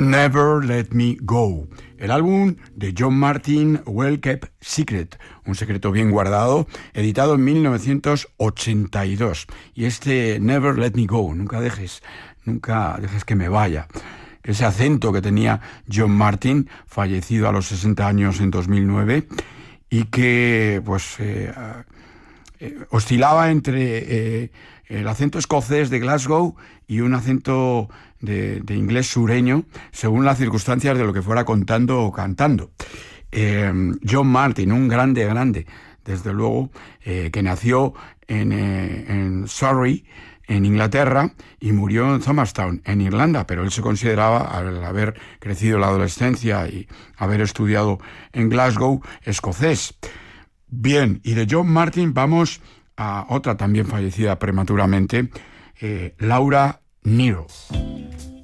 Never Let Me Go, el álbum de John Martyn, Well Kept Secret, un secreto bien guardado, editado en 1982. Y este Never Let Me Go, nunca dejes que me vaya. Ese acento que tenía John Martyn, fallecido a los 60 años en 2009, y que oscilaba entre el acento escocés de Glasgow y un acento de inglés sureño, según las circunstancias de lo que fuera contando o cantando. John Martyn, un grande, desde luego, que nació en Surrey, en Inglaterra, y murió en Thomastown, en Irlanda, pero él se consideraba, al haber crecido en la adolescencia y haber estudiado en Glasgow, escocés. Bien, y de John Martyn vamos a otra también fallecida prematuramente, Laura Nyro.